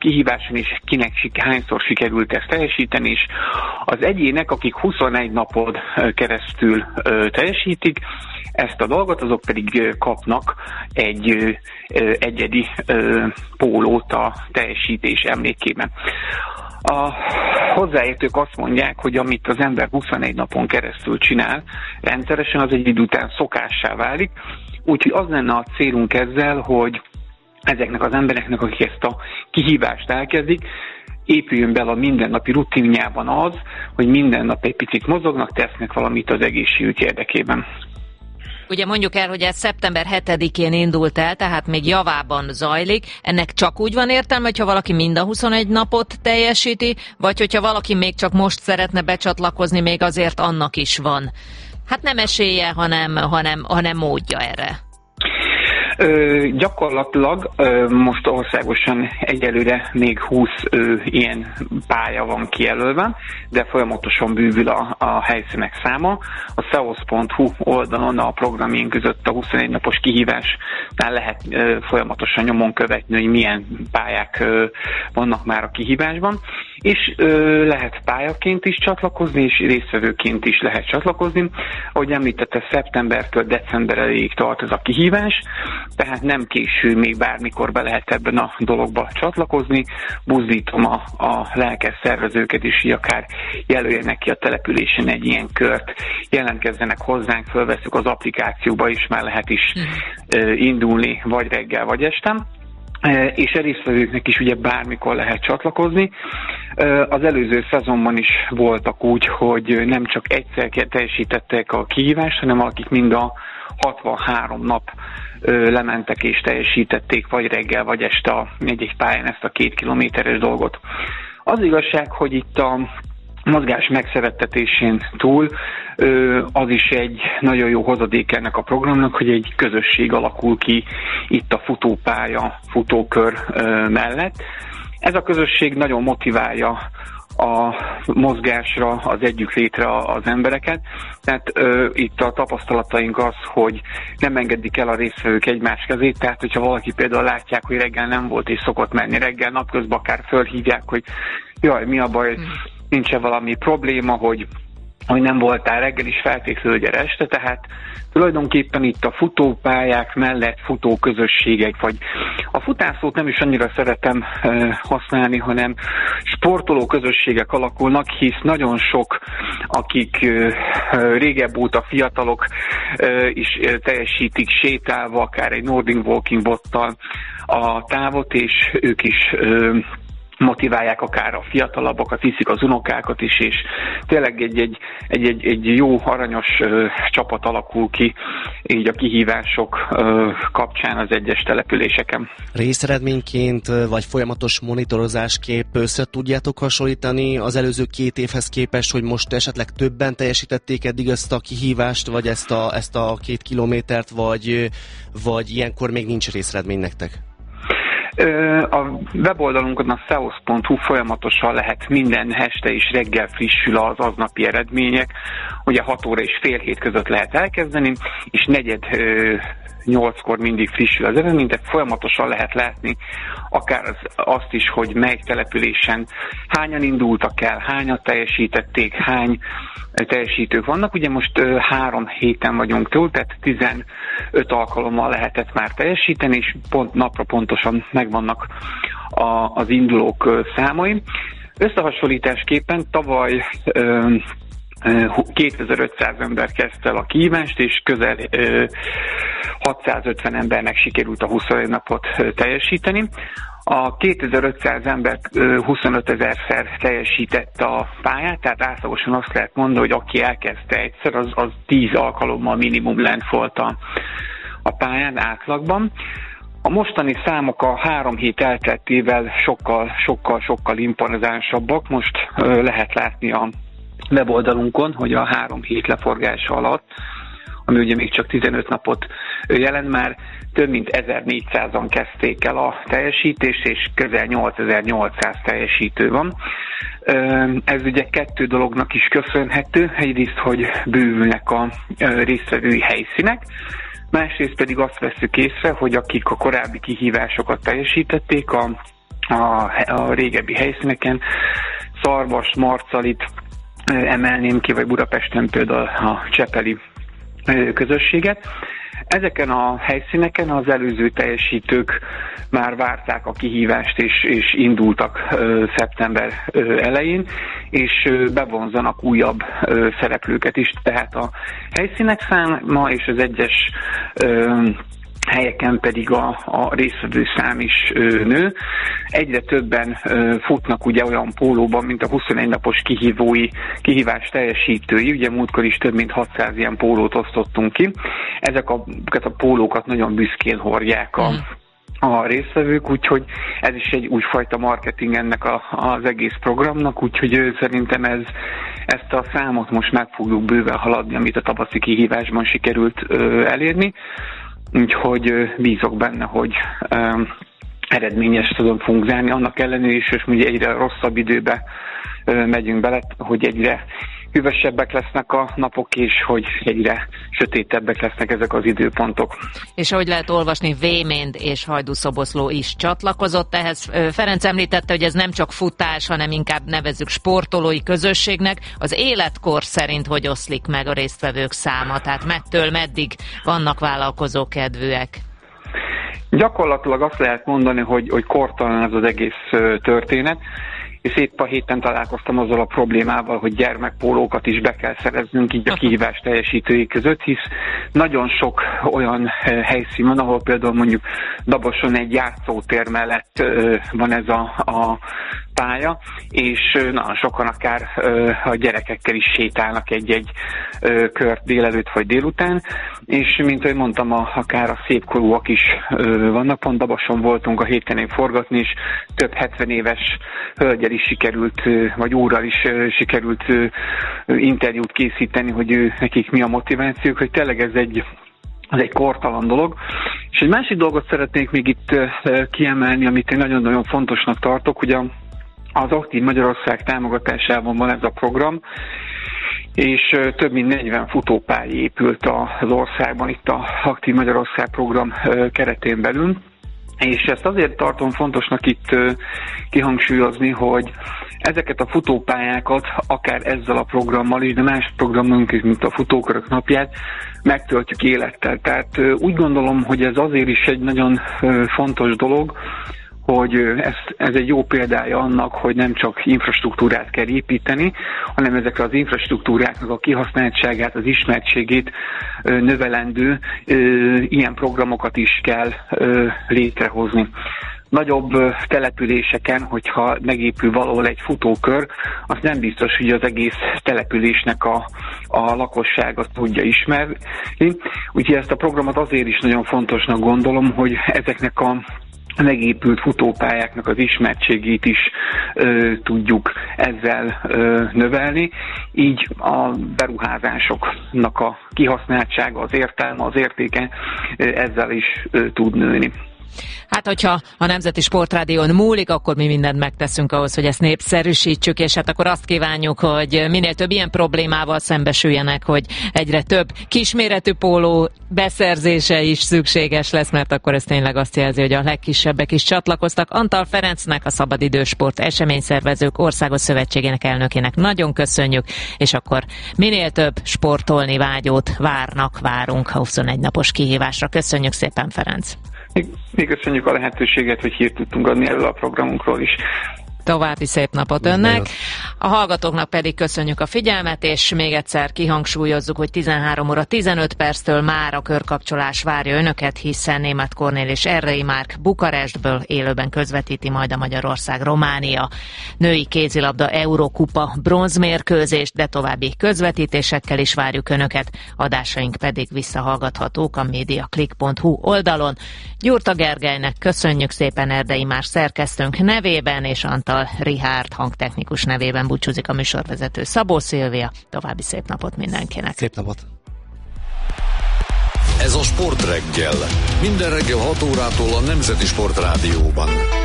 kihíváson, és kinek hányszor sikerült ezt teljesíteni, és az egyének, akik 21 napon keresztül teljesítik ezt a dolgot, azok pedig kapnak egy egyedi pólót a teljesítés emlékében. A hozzáértők azt mondják, hogy amit az ember 21 napon keresztül csinál, rendszeresen az egy idő után szokássá válik, úgyhogy az lenne a célunk ezzel, hogy ezeknek az embereknek, akik ezt a kihívást elkezdik, épüljön bele a mindennapi rutinjában az, hogy minden nap egy picit mozognak, tesznek valamit az egészségük érdekében. Ugye mondjuk el, hogy ez szeptember 7-én indult el, tehát még javában zajlik. Ennek csak úgy van értelme, hogyha valaki mind a 21 napot teljesíti, vagy hogyha valaki még csak most szeretne becsatlakozni, még azért annak is van. Hát nem esélye, hanem módja erre. Gyakorlatilag most országosan egyelőre még 20 ilyen pálya van kijelölve, de folyamatosan bővül a helyszínek száma. A seos.hu oldalon a programjaink között a 21 napos kihívásnál lehet folyamatosan nyomon követni, hogy milyen pályák vannak már a kihívásban, és lehet pályaként is csatlakozni, és résztvevőként is lehet csatlakozni. Ahogy említette, szeptembertől decemberig tart ez a kihívás, tehát nem késő, még bármikor be lehet ebben a dologba csatlakozni. Buzdítom a lelkes szervezőket is, hogy akár jelöljenek ki a településen egy ilyen kört, jelentkezzenek hozzánk, fölveszük az applikációba is, már lehet is indulni, vagy reggel, vagy este. És a résztvevőknek is ugye bármikor lehet csatlakozni. Az előző szezonban is voltak úgy, hogy nem csak egyszer teljesítettek a kihívást, hanem akik mind a 63 nap lementek és teljesítették, vagy reggel, vagy este egy pályán ezt a 2 kilométeres dolgot. Az igazság, hogy itt a mozgás megszerettetésén túl az is egy nagyon jó hozadék ennek a programnak, hogy egy közösség alakul ki itt a futópálya, futókör mellett. Ez a közösség nagyon motiválja a mozgásra, az együttlétre az embereket. Tehát itt a tapasztalataink az, hogy nem engedik el a résztvevők egymás kezét, tehát hogyha valaki például látják, hogy reggel nem volt és szokott menni reggel, napközben akár fölhívják, hogy jaj, mi a baj, nincs-e valami probléma, hogy nem voltál reggel is, feltétlenül gyere este, tehát tulajdonképpen itt a futópályák mellett futóközösségek, vagy a futászót nem is annyira szeretem használni, hanem sportoló közösségek alakulnak, hisz nagyon sok, akik régebb óta fiatalok is teljesítik sétálva, akár egy Nordic Walking bottal a távot, és ők is motiválják akár a fiatalabbakat, viszik az unokákat is, és tényleg egy jó, aranyos csapat alakul ki így a kihívások kapcsán az egyes településeken. Részeredményként vagy folyamatos monitorozásképp össze tudjátok hasonlítani az előző 2 évhez képest, hogy most esetleg többen teljesítették eddig ezt a kihívást, vagy ezt a 2 kilométert, vagy ilyenkor még nincs részeredmény nektek? A weboldalunkon a seos.hu folyamatosan lehet minden este és reggel frissül az aznapi eredmények. Ugye 6 óra és fél 7 között lehet elkezdeni, és 7:08-kor mindig frissül az eredmény, tehát folyamatosan lehet látni akár azt is, hogy melyik településen hányan indultak el, hányat teljesítették, hány teljesítők vannak. Ugye most 3 héten vagyunk túl, tehát 15 alkalommal lehetett már teljesíteni, és napra pontosan megvannak az indulók számai. Összehasonlításképpen tavaly 2500 ember kezdte el a kihívást, és közel 650 embernek sikerült a 21 napot teljesíteni. A 2500 ember 25 000-szer teljesítette a pályát, tehát átlagosan azt lehet mondani, hogy aki elkezdte egyszer, az 10 alkalommal minimum lent volt a pályán átlagban. A mostani számok a 3 hét elteltével sokkal imponzánsabbak. Most lehet látni a weboldalunkon, hogy a 3 hét leforgása alatt, ami ugye még csak 15 napot jelent, már több mint 1400-an kezdték el a teljesítést, és közel 8800 teljesítő van. Ez ugye 2 dolognak is köszönhető. Egyrészt, hogy bővülnek a résztvevői helyszínek, másrészt pedig azt vesszük észre, hogy akik a korábbi kihívásokat teljesítették, a régebbi helyszíneken. Szarvast, Marcalit emelném ki, vagy Budapesten például a csepeli közösséget. Ezeken a helyszíneken az előző teljesítők már várták a kihívást, és indultak szeptember elején, és bevonzanak újabb szereplőket is. Tehát a helyszínek száma és az egyes helyeken pedig a résztvevő szám is nő. Egyre többen futnak ugye olyan pólóban, mint a 21 napos kihívás teljesítői. Ugye múltkor is több mint 600 ilyen pólót osztottunk ki. Ezeket a pólókat nagyon büszkén hordják a résztvevők, úgyhogy ez is egy újfajta marketing ennek az egész programnak, úgyhogy szerintem ezt a számot most meg fogjuk bőven haladni, amit a tavaszi kihívásban sikerült elérni. Úgyhogy bízok benne, hogy eredményes fogunk zárni, annak ellenére is, és ugye egyre rosszabb időbe megyünk bele, hogy egyre hűvösebbek lesznek a napok, és hogy egyre sötétebbek lesznek ezek az időpontok. És ahogy lehet olvasni, Véménd és Hajdú-Szoboszló is csatlakozott ehhez. Ferenc említette, hogy ez nem csak futás, hanem inkább nevezzük sportolói közösségnek. Az életkor szerint hogy oszlik meg a résztvevők száma? Tehát mettől meddig vannak vállalkozókedvűek? Gyakorlatilag azt lehet mondani, hogy kortalan ez az egész történet, és épp a héten találkoztam azzal a problémával, hogy gyermekpólókat is be kell szereznünk így a kihívás teljesítői között, hisz nagyon sok olyan helyszín van, ahol például mondjuk Daboson egy játszótér mellett van ez a pálya, és nagyon sokan akár a gyerekekkel is sétálnak egy-egy kört délelőtt vagy délután, és mint ahogy mondtam, akár a szépkorúak is vannak, pont Daboson voltunk a héten forgatni, és több 70 éves hölgyel is sikerült, vagy úrral is sikerült interjút készíteni, hogy nekik mi a motivációk, hogy tényleg ez egy kortalan dolog. És egy másik dolgot szeretnék még itt kiemelni, amit én nagyon-nagyon fontosnak tartok, hogy az Aktív Magyarország támogatásában van ez a program, és több mint 40 futópálya épült az országban itt a Aktív Magyarország program keretén belül. És ezt azért tartom fontosnak itt kihangsúlyozni, hogy ezeket a futópályákat akár ezzel a programmal is, de más programunk is, mint a Futókörök napját, megtöltjük élettel. Tehát úgy gondolom, hogy ez azért is egy nagyon fontos dolog, hogy ez egy jó példája annak, hogy nem csak infrastruktúrát kell építeni, hanem ezekre az infrastruktúráknak a kihasználtságát, az ismertségét növelendő ilyen programokat is kell létrehozni. Nagyobb településeken, hogyha megépül valahol egy futókör, az nem biztos, hogy az egész településnek a lakosság azt tudja ismerni. Úgyhogy ezt a programot azért is nagyon fontosnak gondolom, hogy ezeknek a megépült futópályáknak az ismertségét is tudjuk ezzel növelni, így a beruházásoknak a kihasználtsága, az értelme, az értéke ezzel is tud nőni. Hát, hogyha a Nemzeti Sportrádión múlik, akkor mi mindent megteszünk ahhoz, hogy ezt népszerűsítsük, és hát akkor azt kívánjuk, hogy minél több ilyen problémával szembesüljenek, hogy egyre több kisméretű póló beszerzése is szükséges lesz, mert akkor ez tényleg azt jelzi, hogy a legkisebbek is csatlakoztak. Antal Ferencnek, a Szabadidősport Eseményszervezők Országos Szövetségének elnökének nagyon köszönjük, és akkor minél több sportolni vágyót várunk a 21 napos kihívásra. Köszönjük szépen, Ferenc! Mi köszönjük a lehetőséget, hogy hírt tudtunk adni erről a programunkról is. További szép napot önnek. A hallgatóknak pedig köszönjük a figyelmet, és még egyszer kihangsúlyozzuk, hogy 13 óra 15 perctől már a körkapcsolás várja önöket, hiszen Németh Kornél és Erdei Márk Bukarestből élőben közvetíti majd a Magyarország-Románia női kézilabda Eurokupa bronzmérkőzést, de további közvetítésekkel is várjuk önöket. Adásaink pedig visszahallgathatók a mediaclick.hu oldalon. Gyurta Gergelynek köszönjük szépen, Erdei Márk szerkesztőnk nevében, és Antal Richárd hangtechnikus nevében búcsúzik a műsorvezető Szabó Szilvia. További szép napot mindenkinek. Szép napot. Ez a Sportreggel. Minden reggel 6 órától a Nemzeti Sportrádióban.